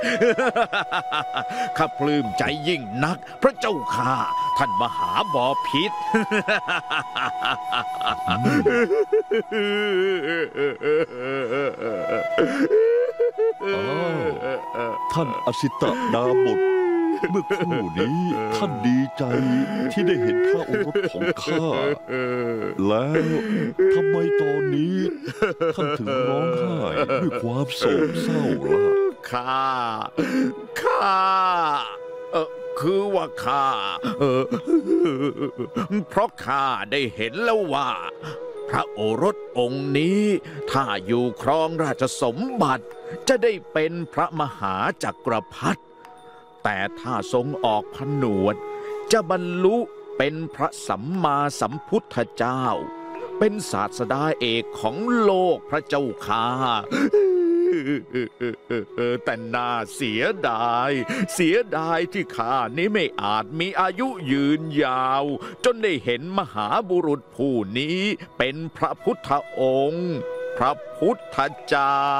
ข้าปลื้มใจยิ่งนักพระเจ้าข้าท่านมหาบพิตรท่านอสิตดาบทเมื่อครู่นี้ท่านดีใจที่ได้เห็นพระโอรสของข้าแล้วทำไมตอนนี้ท่านถึงร้องไห้ด้วยความโศกเศร้าล่ะข้าคือว่าข้าเพราะข้าได้เห็นแล้วว่าพระโอรสองค์นี้ถ้าอยู่ครองราชสมบัติจะได้เป็นพระมหาจักรพรรดิแต่ถ้าทรงออกผนวดจะบรรลุเป็นพระสัมมาสัมพุทธเจ้าเป็นศาสดาเอกของโลกพระเจ้าข้าแต่น่าเสียดายที่ข้านี้ไม่อาจมีอายุยืนยาวจนได้เห็นมหาบุรุษผู้นี้เป็นพระพุทธองค์พระพุทธเจ้า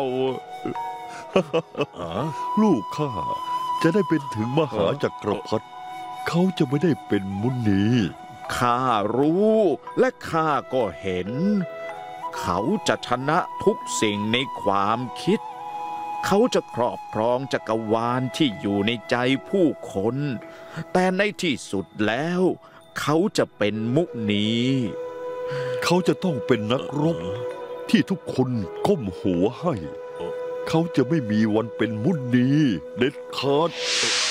ลูกข้าจะได้เป็นถึงมหาจักรพรรดิเขาจะไม่ได้เป็นมุนีข้ารู้และข้าก็เห็นเขาจะชนะทุกสิ่งในความคิดเขาจะครอบครองจักรวาลที่อยู่ในใจผู้คนแต่ในที่สุดแล้วเขาจะเป็นมุนีเขาจะต้องเป็นนักรบที่ทุกคนก้มหัวให้เขาจะไม่มีวันเป็นมุนีเด็ดขาด